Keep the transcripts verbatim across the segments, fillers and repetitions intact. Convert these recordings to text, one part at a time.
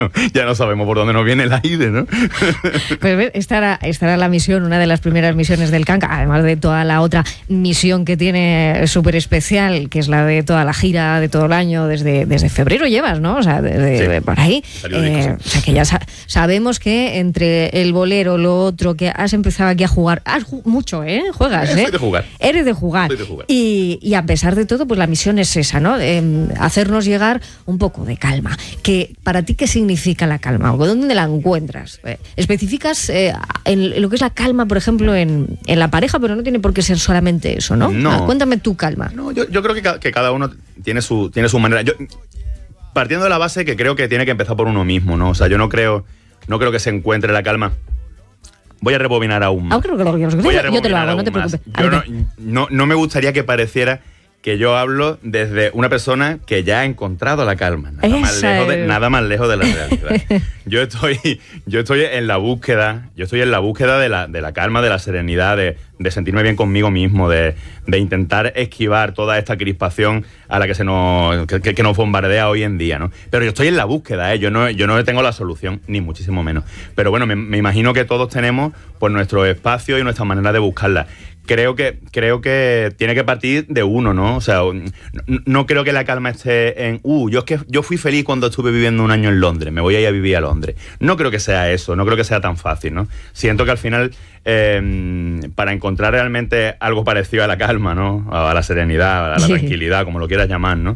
ya no sabemos por dónde nos viene el aire, ¿no? Pues esta era, esta era la misión, una de las primeras misiones del Kanka, además de toda la otra misión que tiene súper especial, que es la de toda la gira de todo el año, desde, desde febrero llevas, ¿no? O sea, desde, sí, por ahí. Eh, o sea, que ya sa- sabemos que entre el bolero, lo otro, que has empezado aquí a jugar, has ju- mucho, ¿eh? Juegas, ¿eh? Soy de jugar. Eres de jugar. Soy de jugar. Y, y a pesar de todo, pues la misión es esa, ¿no? Eh, hacernos llegar un poco de calma. Que para ti, ¿qué significa la calma? ¿Dónde la encuentras? Eh, especificas eh, en lo que es la calma, por ejemplo, en, en la pareja, pero no tiene por qué ser solamente eso, ¿no? No. Ah, cuéntame tu calma. No, yo, yo creo que, ca- que cada uno tiene su, tiene su manera. Yo, partiendo de la base que creo que tiene que empezar por uno mismo, ¿no? O sea, yo no creo, no creo que se encuentre la calma. Voy a rebobinar aún más. Ah, creo que lo, yo, Voy a yo te lo hago, rebobinar no te aún más. preocupes. Yo no, Ahí no, no me gustaría que pareciera que yo hablo desde una persona que ya ha encontrado la calma. Nada, más Esa lejos, de, es. nada más lejos de la realidad. Yo estoy, yo estoy en la búsqueda, yo estoy en la búsqueda de la, de la calma, de la serenidad, de, de sentirme bien conmigo mismo, de, de intentar esquivar toda esta crispación a la que se nos, que, que nos bombardea hoy en día, ¿no? Pero yo estoy en la búsqueda, ¿eh? Yo no, yo no tengo la solución, ni muchísimo menos. Pero bueno, me, me imagino que todos tenemos pues nuestro espacio y nuestra manera de buscarla. Creo que, creo que tiene que partir de uno, ¿no? O sea, no, no creo que la calma esté en, uh, yo es que yo fui feliz cuando estuve viviendo un año en Londres, me voy a ir a vivir a Londres. No creo que sea eso, no creo que sea tan fácil, ¿no? Siento que al final, eh, para encontrar realmente algo parecido a la calma, ¿no? A la serenidad, a la, a la Sí. tranquilidad, como lo quieras llamar, ¿no?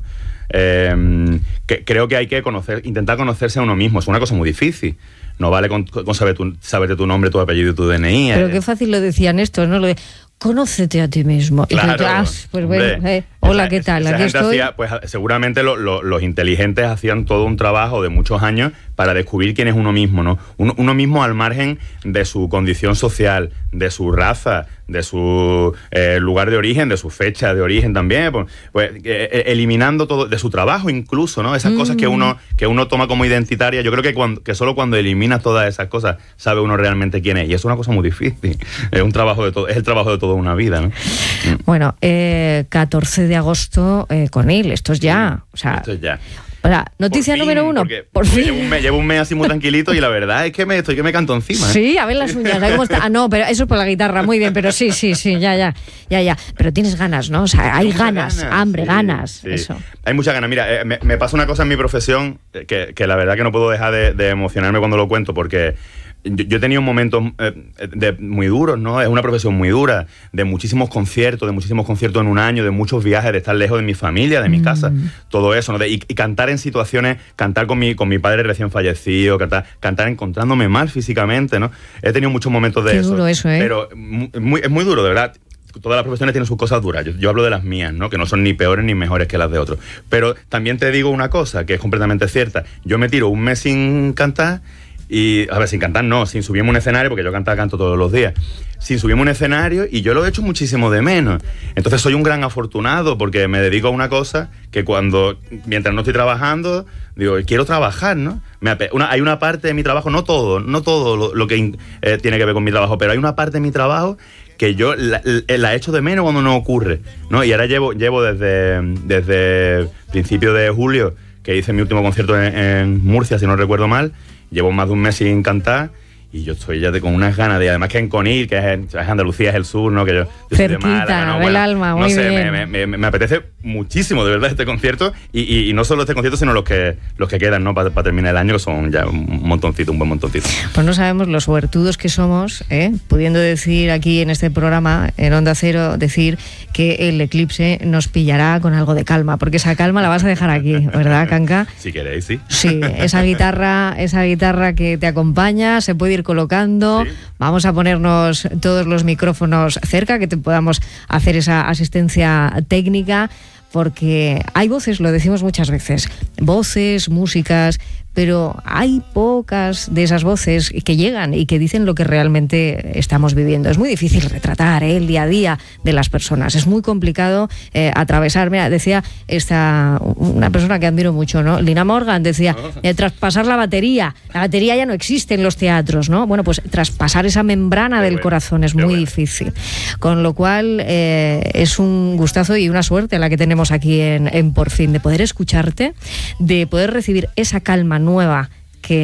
Eh, que, creo que hay que conocer, intentar conocerse a uno mismo, es una cosa muy difícil. No vale con, con saber tu, saberte tu nombre, tu apellido y tu D N I. Pero eh. qué fácil lo decían estos, ¿no? Lo de conócete a ti mismo. Claro, y tú, ah, pues bueno, hombre, eh, hola, esa, ¿qué tal? esa Aquí gente estoy. hacía, pues seguramente lo, lo, los inteligentes hacían todo un trabajo de muchos años para descubrir quién es uno mismo, ¿no? Uno, uno mismo al margen de su condición social, de su raza, de su eh, lugar de origen, de su fecha de origen también, pues, pues eh, eliminando todo, de su trabajo incluso, ¿no? Esas mm. cosas que uno, que uno toma como identitarias. Yo creo que, cuando, que solo cuando eliminas todas esas cosas sabe uno realmente quién es. Y es una cosa muy difícil. Es un trabajo de todo, es el trabajo de toda una vida, ¿no? Bueno, eh, catorce de agosto eh, con él, esto es ya. O sea, esto es ya. O sea, noticia por fin, número uno, porque, por porque fin. Llevo un, mes, llevo un mes así muy tranquilito y la verdad es que me estoy que me canto encima. ¿eh? Sí, a ver las uñas, ¿sabes cómo está? Ah, no, pero eso es por la guitarra, muy bien, pero sí, sí, sí, ya, ya, ya, ya. Pero tienes ganas, ¿no? O sea, hay ganas, ganas, hambre, sí, ganas, sí. eso. Hay muchas ganas. Mira, eh, me, me pasa una cosa en mi profesión que, que la verdad que no puedo dejar de, de emocionarme cuando lo cuento, porque yo, yo he tenido momentos eh, de, muy duros, ¿no? Es una profesión muy dura, de muchísimos conciertos, de muchísimos conciertos en un año, de muchos viajes, de estar lejos de mi familia, de mi mm. casa, todo eso, ¿no? De, y, y cantar en situaciones, cantar con mi, con mi padre recién fallecido, cantar, cantar encontrándome mal físicamente, ¿no? He tenido muchos momentos de Qué eso. duro eso, ¿eh? Pero muy, es muy duro, de verdad. Todas las profesiones tienen sus cosas duras. Yo, yo hablo de las mías, ¿no? Que no son ni peores ni mejores que las de otros. Pero también te digo una cosa que es completamente cierta. Yo me tiro un mes sin cantar y, a ver, sin cantar no, sin subirme a un escenario, porque yo cantar canto todos los días. Sin subirme a un escenario y yo lo he hecho muchísimo de menos. Entonces soy un gran afortunado porque me dedico a una cosa que cuando, mientras no estoy trabajando, digo, quiero trabajar, ¿no? Me, una, hay una parte de mi trabajo, no todo, no todo lo, lo que eh, tiene que ver con mi trabajo, pero hay una parte de mi trabajo que yo la, la echo de menos cuando no ocurre, ¿no? Y ahora llevo, llevo desde, desde principio de julio, que hice mi último concierto en, en Murcia, si no recuerdo mal, llevo más de un mes sin cantar. Y yo estoy ya de, con unas ganas de, además que en Conil, que es, es Andalucía, es el sur, ¿no? Que yo, yo cerquita, soy de Málaga, ¿no? del Bueno, alma, muy no sé, bien. Me, me, me apetece muchísimo, de verdad, este concierto. Y, y, y no solo este concierto, sino los que los que quedan, ¿no? Para pa terminar el año, que son ya un montoncito, un buen montoncito. Pues no sabemos los suertudos que somos, ¿eh? Pudiendo decir aquí en este programa, en Onda Cero, decir que el eclipse nos pillará con algo de calma, porque esa calma la vas a dejar aquí, ¿verdad, Kanka? Si queréis, sí. Sí, esa guitarra, esa guitarra que te acompaña, se puede ir colocando. Sí. Vamos a ponernos todos los micrófonos cerca, que te podamos hacer esa asistencia técnica, porque hay voces, lo decimos muchas veces, voces, músicas, pero hay pocas de esas voces que llegan y que dicen lo que realmente estamos viviendo. Es muy difícil retratar ¿eh? el día a día de las personas, es muy complicado eh, atravesar. Mira, decía esta, una persona que admiro mucho, ¿no? Lina Morgan decía, eh, traspasar la batería, la batería ya no existe en los teatros, ¿no? Bueno, pues traspasar esa membrana Qué del bueno. corazón es Qué muy bueno. difícil, con lo cual eh, es un gustazo y una suerte la que tenemos aquí en, en Por Fin, de poder escucharte, de poder recibir esa calma nueva